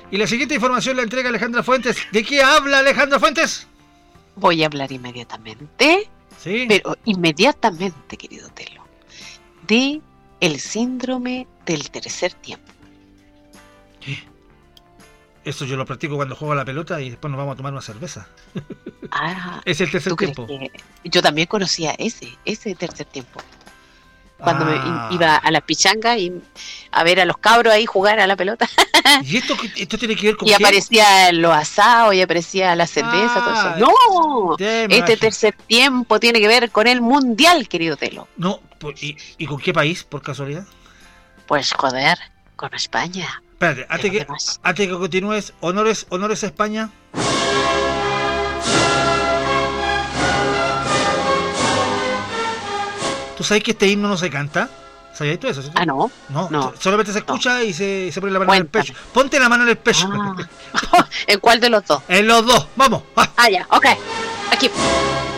Y la siguiente información la entrega Alejandra Fuentes. ¿De qué habla Alejandra Fuentes? Voy a hablar inmediatamente, Sí. pero inmediatamente, querido Telo, de el síndrome del tercer tiempo. Eso yo lo practico cuando juego a la pelota y después nos vamos a tomar una cerveza. Ah, Es el tercer ¿tú crees tiempo. que yo también conocía ese tercer tiempo? Cuando Ah. iba a la pichanga y a ver a los cabros ahí jugar a la pelota. ¿Y esto tiene que ver con Y qué? aparecía los asados y aparecía la cerveza, todo eso. ¡No! ya Este imagino. tercer tiempo tiene que ver con el mundial, querido Telo. No, ¿y con qué país, por casualidad? Pues joder, con España. Espérate, Pero además, antes que continúes, honores a España. ¿Tú sabes que este himno no se canta? ¿Sabías tú eso? ¿Cierto? no. No, No. solamente se escucha y se pone la mano en el Cuéntame. pecho. Ponte la mano en el pecho. ¿En cuál de los dos? En los dos, vamos. Va. Ah, ya, ok. Aquí.